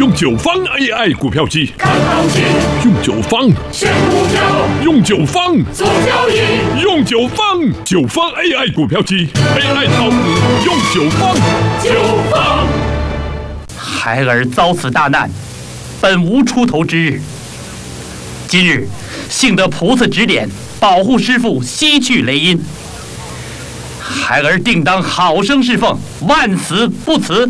用九方 AI 股票机看行情， 用九方选股票， 用九方做交易， 用九方 AI 股票机 AI 炒股用九方。 九方。 孩儿遭此大难，本无出头之日。今日幸得菩萨指点，保护师父西去雷音。孩儿定当好生侍奉，万死不辞。